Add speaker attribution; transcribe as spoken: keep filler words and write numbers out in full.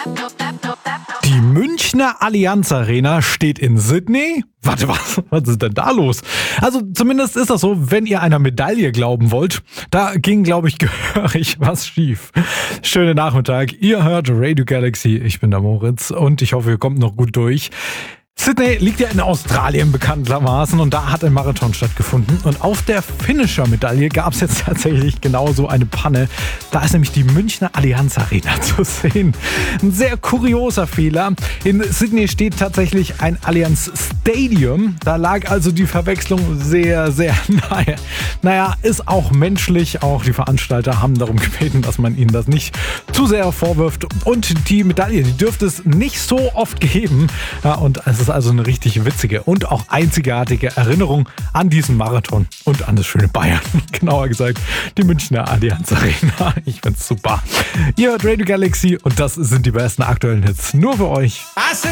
Speaker 1: Die Münchner Allianz Arena steht in Sydney? Warte, was? Was ist denn da los? Also zumindest ist das so, wenn ihr einer Medaille glauben wollt. Da ging, glaube ich, gehörig was schief. Schönen Nachmittag. Ihr hört Radio Galaxy. Ich bin der Moritz und ich hoffe, ihr kommt noch gut durch. Sydney liegt ja in Australien bekanntermaßen und da hat ein Marathon stattgefunden. Und auf der Finisher-Medaille gab es jetzt tatsächlich genauso eine Panne. Da ist nämlich die Münchner Allianz Arena zu sehen. Ein sehr kurioser Fehler. In Sydney steht tatsächlich ein Allianz Stadium. Da lag also die Verwechslung sehr, sehr nahe. Naja, ist auch menschlich. Auch die Veranstalter haben darum gebeten, dass man ihnen das nicht zu sehr vorwirft. Und die Medaille, die dürfte es nicht so oft geben. Ja, und es ist also eine richtig witzige und auch einzigartige Erinnerung an diesen Marathon und an das schöne Bayern. Genauer gesagt, die Münchner Allianz Arena. Ich find's super. Ihr hört Radio Galaxy und das sind die besten aktuellen Hits nur für euch.
Speaker 2: I said